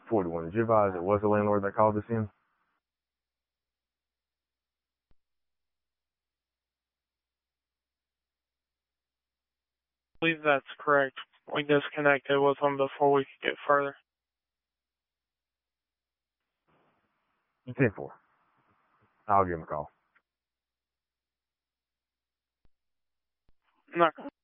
41. Did you advise it was the landlord that called this in? I believe that's correct. We disconnected with him before we could get further. 10-4. I'll give him a call. I'm not